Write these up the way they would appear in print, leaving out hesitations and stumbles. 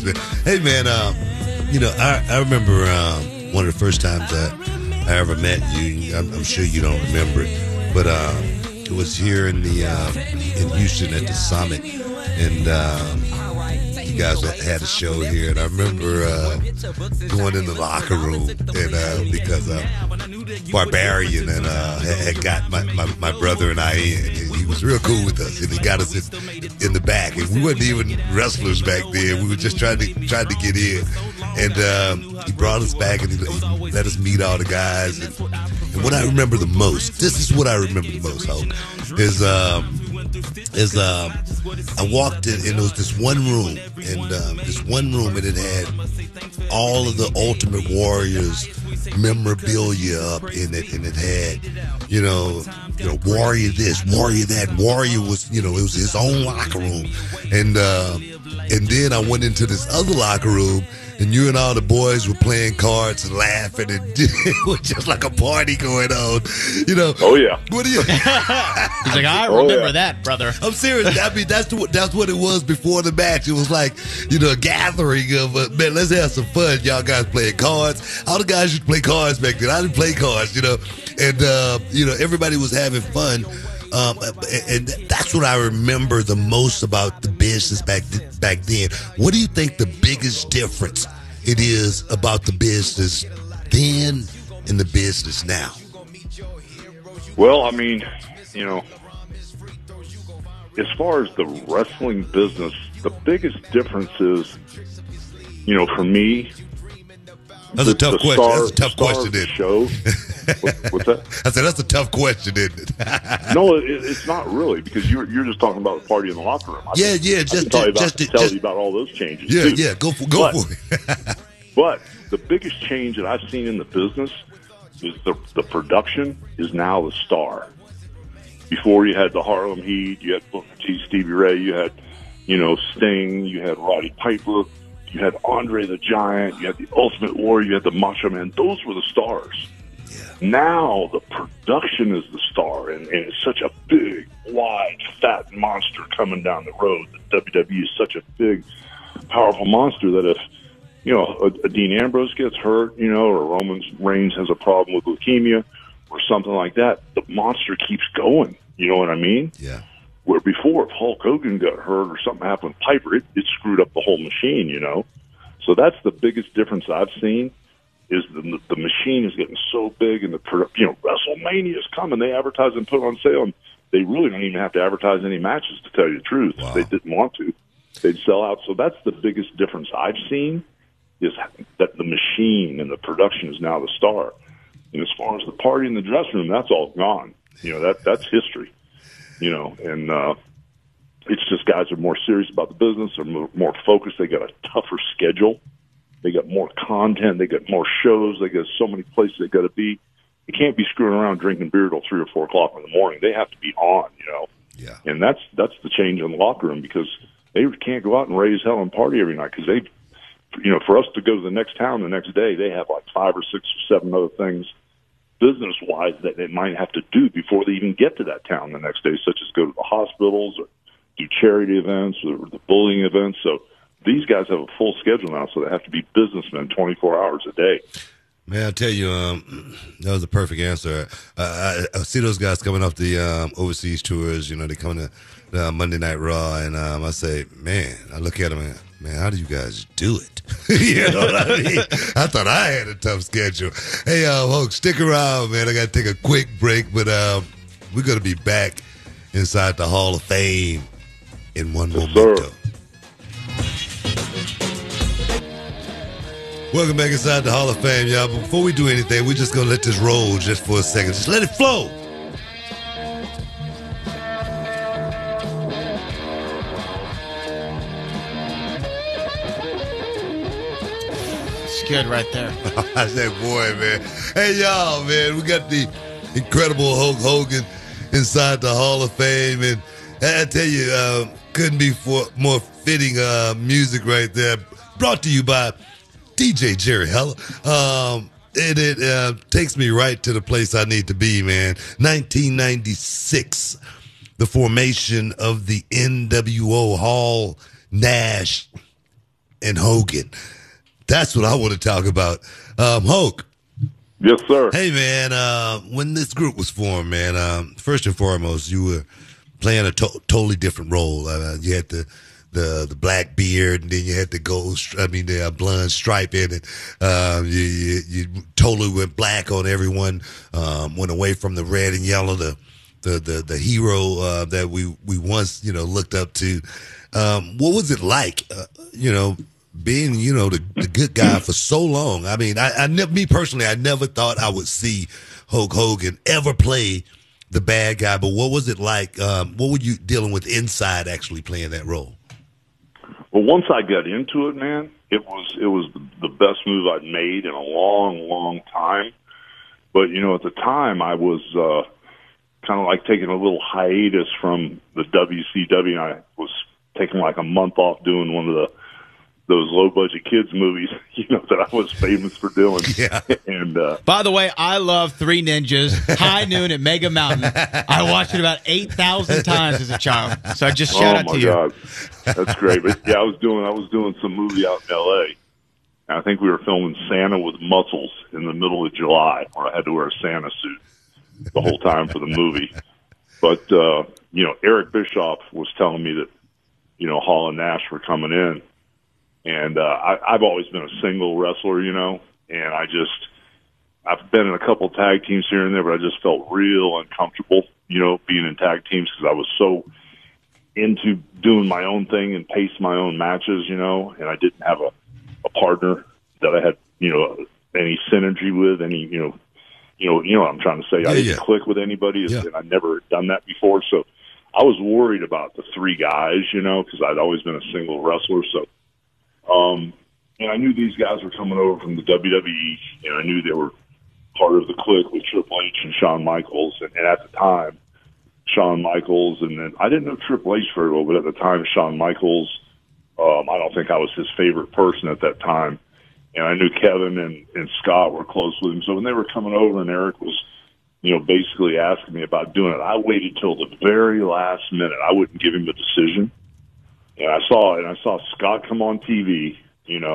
is, man. Hey, man, I remember one of the first times I ever met you. I'm sure you don't remember it, but it was here in Houston at the Summit, and you guys had a show here, and I remember going in the locker room, and because Barbarian and had got my brother and I in, and he was real cool with us, and he got us in the back, and we wasn't even wrestlers back then. We were just trying to get in, and he brought us back, and he let us meet all the guys. And what I remember the most, this is what I remember the most, Hulk, is I walked in, and there was this one room, and it had all of the Ultimate Warriors memorabilia up in it, and it had, you know, Warrior this, Warrior that. Warrior was, it was his own locker room, and then I went into this other locker room, and you and all the boys were playing cards and laughing, and it was just like a party going on, Oh yeah. What do you? He's like, I remember that, brother. I'm serious. I mean, that's what it was before the match. It was like, a gathering of, man, let's have some fun. Y'all guys playing cards. All the guys used to play cards back then. I didn't play cards, and everybody was having fun. And that's what I remember the most about the business back then. What do you think the biggest difference it is about the business then and the business now? Well, I mean, as far as the wrestling business, the biggest difference is, for me, that's a tough question. That's a tough question, isn't it? Show. What's that? I said that's a tough question, isn't it? No, it's not really, because you're just talking about the party in the locker room. I can tell you about all those changes. Yeah, too. yeah, go for it. But the biggest change that I've seen in the business is the production is now the star. Before you had the Harlem Heat, you had Booker T, Stevie Ray, you had, Sting, you had Roddy Piper, you had Andre the Giant, you had the Ultimate Warrior, you had the Macho Man. Those were the stars. Yeah. Now the production is the star, and it's such a big, wide, fat monster coming down the road. The WWE is such a big, powerful monster that if, a Dean Ambrose gets hurt, or Roman Reigns has a problem with leukemia or something like that, the monster keeps going. You know what I mean? Yeah. Where before, if Hulk Hogan got hurt or something happened with Piper, it screwed up the whole machine, So that's the biggest difference I've seen, is the machine is getting so big, and WrestleMania is coming. They advertise and put it on sale, and they really don't even have to advertise any matches, to tell you the truth. Wow. If they didn't want to, they'd sell out. So that's the biggest difference I've seen, is that the machine and the production is now the star. And as far as the party in the dressing room, that's all gone. That's history. And it's just guys are more serious about the business. They're more focused. They got a tougher schedule. They got more content. They got more shows. They got so many places they got to be. You can't be screwing around drinking beer till 3 or 4 o'clock in the morning. They have to be on, Yeah. And that's the change in the locker room, because they can't go out and raise hell and party every night, because they, for us to go to the next town the next day, they have like 5 or 6 or 7 other things business-wise that they might have to do before they even get to that town the next day, such as go to the hospitals or do charity events or the bullying events. So these guys have a full schedule now, so they have to be businessmen 24 hours a day. Man, I tell you, that was a perfect answer. I see those guys coming off the overseas tours. They come to Monday Night Raw, and I say, man, I look at them and, man, how do you guys do it? You know what I mean? I thought I had a tough schedule. Hey, folks, stick around, man. I got to take a quick break, but we're going to be back inside the Hall of Fame in one momento. Welcome back inside the Hall of Fame, y'all. But before we do anything, we're just going to let this roll just for a second. Just let it flow. It's good right there. I said, boy, man. Hey, y'all, man. We got the incredible Hulk Hogan inside the Hall of Fame. And I tell you, couldn't be more fitting music right there. Brought to you by DJ Jerry Heller. It takes me right to the place I need to be, man. 1996, the formation of the NWO Hall Nash and Hogan. That's what I want to talk about. Hulk. Yes, sir. Hey, man, when this group was formed, man, first and foremost, you were playing a totally different role. You had the black beard, and then you had the blonde stripe in it. You totally went black on everyone, went away from the red and yellow, the hero that we once, looked up to. What was it like, being, the good guy for so long? I mean, me personally, I never thought I would see Hulk Hogan ever play the bad guy, but what was it like? What were you dealing with inside actually playing that role? Well, once I got into it, man, it was the best move I'd made in a long, long time. But, at the time I was kind of like taking a little hiatus from the WCW, and I was taking like a month off doing one of those low-budget kids movies, that I was famous for doing. Yeah. And by the way, I love Three Ninjas, High Noon at Mega Mountain. I watched it about 8,000 times as a child. So just shout out to you. Oh my God, that's great. But yeah, I was doing some movie out in L.A. And I think we were filming Santa with Muscles in the middle of July, where I had to wear a Santa suit the whole time for the movie. But Eric Bischoff was telling me that Hall and Nash were coming in. And I've always been a single wrestler, and I've been in a couple tag teams here and there, but I just felt real uncomfortable, being in tag teams because I was so into doing my own thing and pace my own matches, and I didn't have a partner that I had, any synergy with, any, what I'm trying to say. I didn't click with anybody, and I'd never done that before. So I was worried about the three guys, because I'd always been a single wrestler. So, and I knew these guys were coming over from the WWE, and I knew they were part of the clique with Triple H and Shawn Michaels. And at the time, Shawn Michaels, and then I didn't know Triple H very well, but at the time, Shawn Michaels, I don't think I was his favorite person at that time. And I knew Kevin and Scott were close with him. So when they were coming over and Eric was, basically asking me about doing it, I waited till the very last minute. I wouldn't give him a decision. And I saw Scott come on TV, and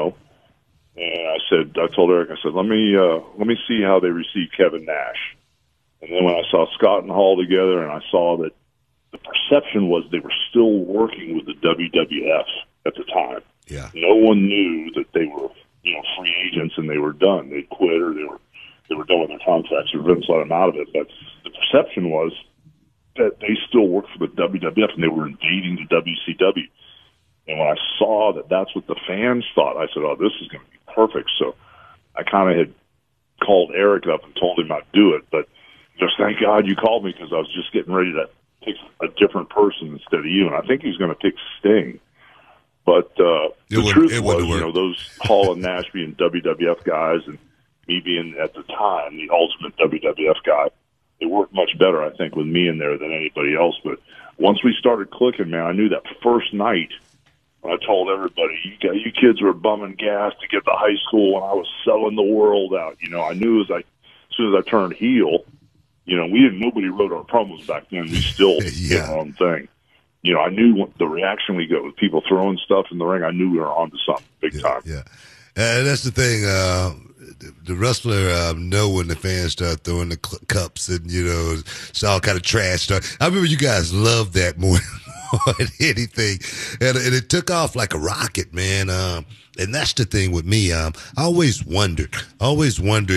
I told Eric, let me see how they receive Kevin Nash. And then when I saw Scott and Hall together, and I saw that the perception was they were still working with the WWF at the time. Yeah. No one knew that they were, free agents and they were done. They quit or they were done with their contracts, or Vince let them out of it. But the perception was that they still worked for the WWF and they were invading the WCW. And when I saw that that's what the fans thought, I said, oh, this is going to be perfect. So I kind of had called Eric up and told him I'd do it. But just thank God you called me, because I was just getting ready to pick a different person instead of you. And I think he was going to pick Sting. But the truth was, those Hall and Nash being WWF guys and me being, at the time, the ultimate WWF guy, it worked much better, I think, with me in there than anybody else. But once we started clicking, man, I knew that first night, I told everybody, you kids were bumming gas to get to high school when I was selling the world out. I knew as soon as I turned heel, nobody wrote our promos back then. We still did our own thing. I knew the reaction we got with people throwing stuff in the ring. I knew we were onto something big time. Yeah. That's the thing. The wrestler know when the fans start throwing the cups and, it's all kind of trash stuff. I remember you guys loved that more than anything. And it took off like a rocket, man. And that's the thing with me. I always wondered, was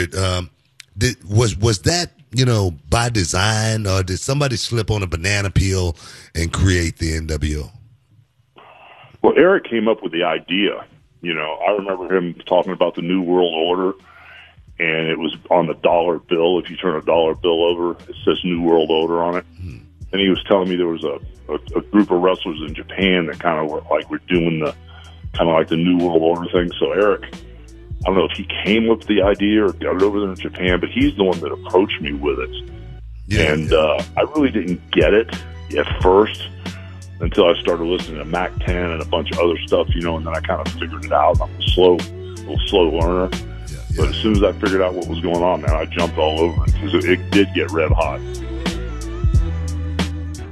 that, by design, or did somebody slip on a banana peel and create the NWO? Well, Eric came up with the idea. I remember him talking about the New World Order, and it was on the dollar bill. If you turn a dollar bill over, it says New World Order on it. And he was telling me there was a group of wrestlers in Japan that kind of were doing the kind of like the New World Order thing. So Eric, I don't know if he came up with the idea or got it over there in Japan, but he's the one that approached me with it. Yeah, and I really didn't get it at first until I started listening to Mac 10 and a bunch of other stuff, and then I kind of figured it out. I'm a little slow learner. But as soon as I figured out what was going on, man, I jumped all over it because it did get red hot.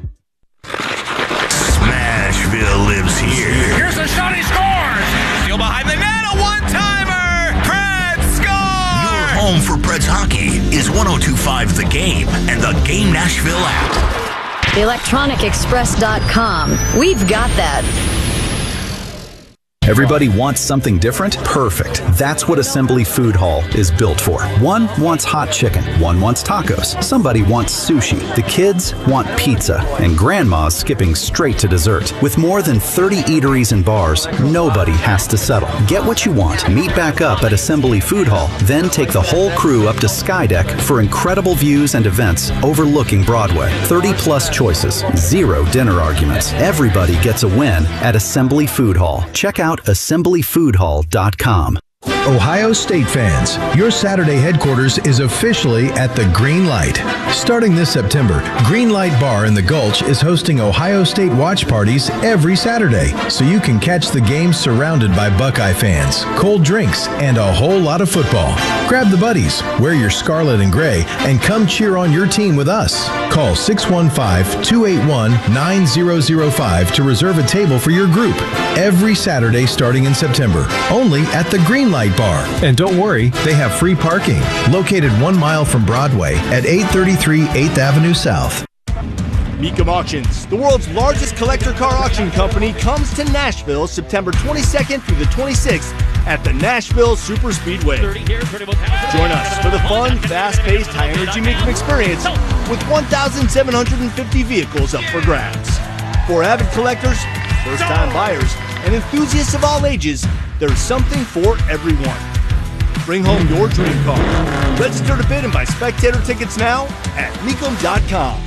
Smashville lives here. Here's a shot, he scores! Still behind. 1025 The Game and the Game Nashville app. ElectronicExpress.com. We've got that. Everybody wants something different? Perfect. That's what Assembly Food Hall is built for. One wants hot chicken. One wants tacos. Somebody wants sushi. The kids want pizza. And grandma's skipping straight to dessert. With more than 30 eateries and bars, nobody has to settle. Get what you want. Meet back up at Assembly Food Hall. Then take the whole crew up to Skydeck for incredible views and events overlooking Broadway. 30-plus choices. Zero dinner arguments. Everybody gets a win at Assembly Food Hall. Check out assemblyfoodhall.com. Ohio State fans, your Saturday headquarters is officially at the Green Light. Starting this September, Green Light Bar in the Gulch is hosting Ohio State watch parties every Saturday, so you can catch the game surrounded by Buckeye fans, cold drinks, and a whole lot of football. Grab the buddies, wear your scarlet and gray, and come cheer on your team with us. Call 615-281-9005 to reserve a table for your group every Saturday starting in September, only at the Green Light Bar. And don't worry, they have free parking, located 1 mile from Broadway at 833 8th Avenue South. Mecum Auctions, the world's largest collector car auction company, comes to Nashville September 22nd through the 26th at the Nashville Super Speedway. Join us for the fun, fast-paced, high-energy Mecum experience with 1,750 vehicles up for grabs. For avid collectors, first-time buyers, and enthusiasts of all ages, there's something for everyone. Bring home your dream car. Register to bid and buy spectator tickets now at Mecum.com.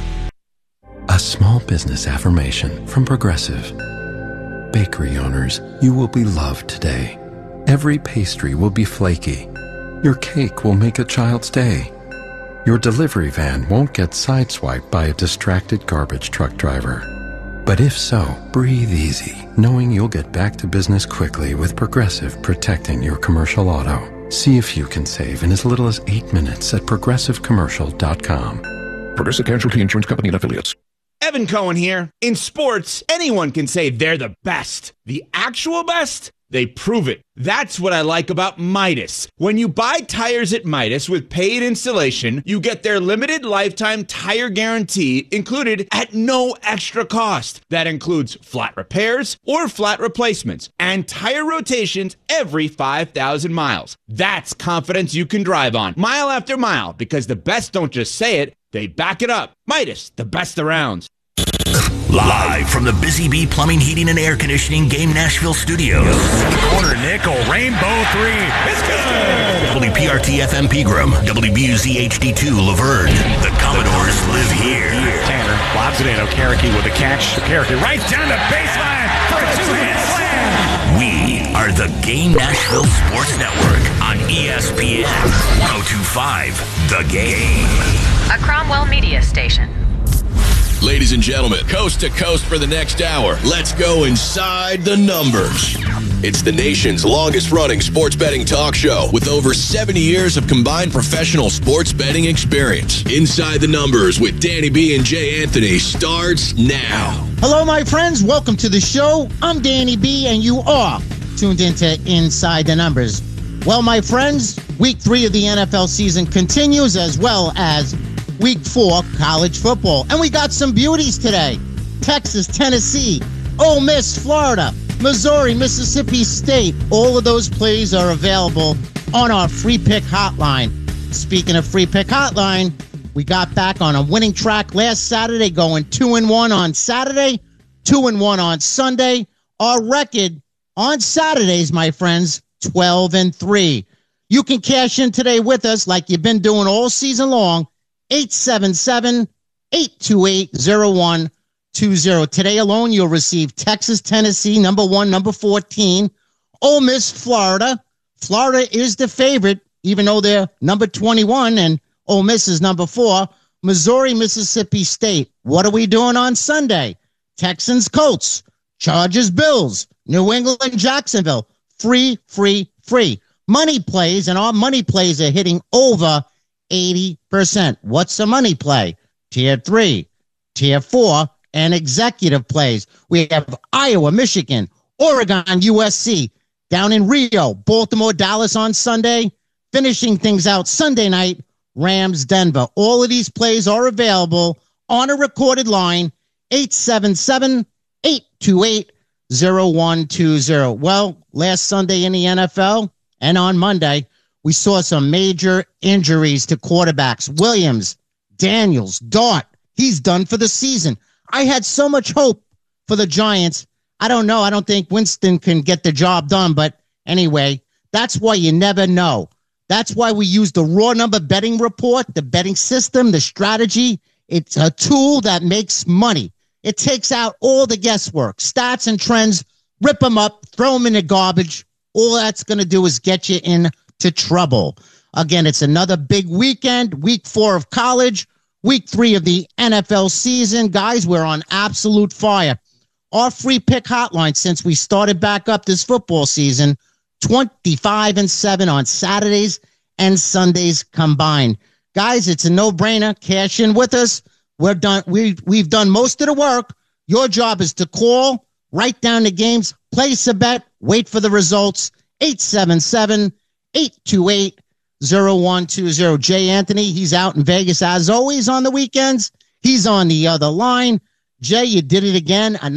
A small business affirmation from Progressive. Bakery owners, you will be loved today. Every pastry will be flaky. Your cake will make a child's day. Your delivery van won't get sideswiped by a distracted garbage truck driver. But if so, breathe easy, knowing you'll get back to business quickly with Progressive protecting your commercial auto. See if you can save in as little as 8 minutes at progressivecommercial.com. Progressive Casualty Insurance Company and Affiliates. Evan Cohen here. In sports, anyone can say they're the best. The actual best? They prove it. That's what I like about Midas. When you buy tires at Midas with paid installation, you get their limited lifetime tire guarantee included at no extra cost. That includes flat repairs or flat replacements and tire rotations every 5,000 miles. That's confidence you can drive on mile after mile, because the best don't just say it, they back it up. Midas, the best around. Live from the Busy Bee Plumbing, Heating, and Air Conditioning Game Nashville studios. Corner nickel, rainbow three. It's good. WPRT FM Pegram, WBUZ HD2 Laverne. The Commodores live here. Tanner lobs it in. Okereke with a catch. Okereke right down the baseline for a two-hit slam. We are the Game Nashville Sports Network on ESPN 1025 The Game. A Cromwell Media Station. Ladies and gentlemen, coast to coast for the next hour, let's go inside the numbers. It's the nation's longest-running sports betting talk show with over 70 years of combined professional sports betting experience. Inside the Numbers with Danny B and Jay Anthony starts now. Hello, my friends. Welcome to the show. I'm Danny B, and you are tuned into Inside the Numbers. Well, my friends, Week 3 of the NFL season continues, as well as Week 4 college football. And we got some beauties today. Texas, Tennessee, Ole Miss, Florida, Missouri, Mississippi State. All of those plays are available on our free pick hotline. Speaking of free pick hotline, we got back on a winning track last Saturday, going 2-1 on Saturday, 2-1 on Sunday. Our record on Saturdays, my friends, 12-3. You can cash in today with us like you've been doing all season long. 877-828-0120. Today alone, you'll receive Texas, Tennessee, number 1, number 14. Ole Miss, Florida. Florida is the favorite, even though they're number 21, and Ole Miss is number 4. Missouri, Mississippi State. What are we doing on Sunday? Texans, Colts. Chargers, Bills. New England, Jacksonville. Free. Money plays, and our money plays are hitting over 80%. What's the money play? Tier 3, Tier 4, and executive plays. We have Iowa, Michigan, Oregon, USC, down in Rio, Baltimore, Dallas on Sunday. Finishing things out Sunday night, Rams, Denver. All of these plays are available on a recorded line, 877-828-0120. Well, last Sunday in the NFL and on Monday, we saw some major injuries to quarterbacks. Williams, Daniels, Dart, he's done for the season. I had so much hope for the Giants. I don't know. I don't think Winston can get the job done. But anyway, that's why you never know. That's why we use the raw number betting report, the betting system, the strategy. It's a tool that makes money. It takes out all the guesswork, stats and trends, rip them up, throw them in the garbage. All that's going to do is get you into trouble. Again, it's another big weekend, week 4 of college, week 3 of the NFL season. Guys, we're on absolute fire. Our free pick hotline, since we started back up this football season, 25-7 on Saturdays and Sundays combined. Guys, it's a no-brainer. Cash in with us. We're done. We've done most of the work. Your job is to call, write down the games, place a bet, wait for the results. 877-828-0120. Jay Anthony, he's out in Vegas as always on the weekends. He's on the other line. Jay, you did it again.